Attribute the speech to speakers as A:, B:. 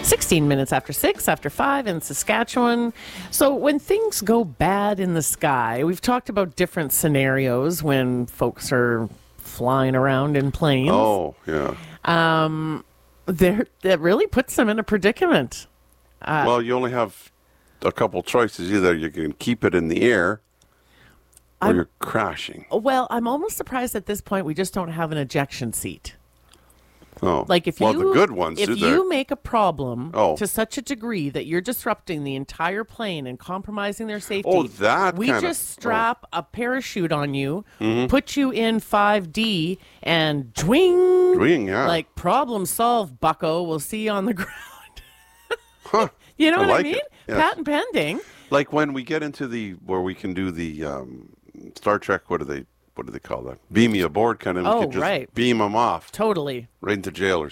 A: 16 minutes after 6, after 5 in Saskatchewan. So when things go bad in the sky, we've talked about different scenarios when folks are flying around in planes.
B: Oh, yeah.
A: That really puts them in a predicament.
B: Well, you only have a couple choices. Either you can keep it in the air or you're crashing.
A: Well, I'm almost surprised at this point we just don't have an ejection seat.
B: Oh,
A: Like if
B: well,
A: you,
B: the good ones
A: if
B: do
A: you
B: there.
A: make a problem
B: Oh.
A: to such a degree that you're disrupting the entire plane and compromising their safety,
B: Oh, that
A: we
B: kinda-
A: just strap a parachute on you,
B: Mm-hmm.
A: put you in 5D, and dwing,
B: Dwing, yeah.
A: like problem solved, bucko. We'll see you on the ground.
B: Huh.
A: You know
B: I
A: what
B: like
A: I mean?
B: it, yes.
A: Patent pending.
B: Like when we get into where we can do the Star Trek, what do they call that? Beam me aboard kind of. We
A: Oh,
B: could just
A: right.
B: beam them off
A: Totally.
B: right into jail or